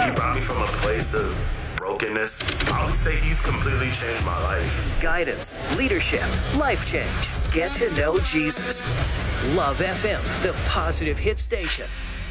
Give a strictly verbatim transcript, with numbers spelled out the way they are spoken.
He brought me from a place of brokenness. I would say he's completely changed my life. Guidance, leadership, life change. Get to know Jesus. Love F M, the positive hit station.